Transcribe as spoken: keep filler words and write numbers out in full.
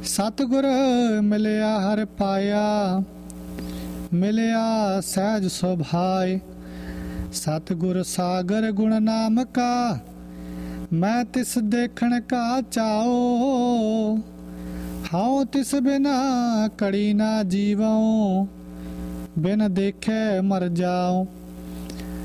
ਸਤਿਗੁਰ ਮਿਲਿਆ ਹਰਿ ਪਾਇਆ, ਮਿਲਿਆ ਸਹਿਜ ਸੁਭਾਏ। ਸਤਿਗੁਰ ਸਾਗਰ ਗੁਣ ਨਾਮ ਕਾ, ਮੈਂ ਤਿਸ ਦੇਖਣ ਕਾ ਚਾਓ। ਹਾਉ ਤਿਸ ਬਿਨਾ ਕੜੀ ਨਾ ਜੀਵਉ, ਬਿਨ ਦੇਖੇ ਮਰ ਜਾਉ।